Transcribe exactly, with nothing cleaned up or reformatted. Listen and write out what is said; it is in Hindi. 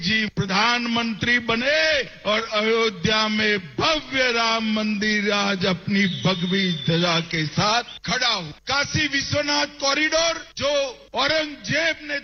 जी प्रधानमंत्री बने और अयोध्या में भव्य राम मंदिर आज अपनी भगवी ध्वजा के साथ खड़ा हो। काशी विश्वनाथ कॉरिडोर जो औरंगजेब ने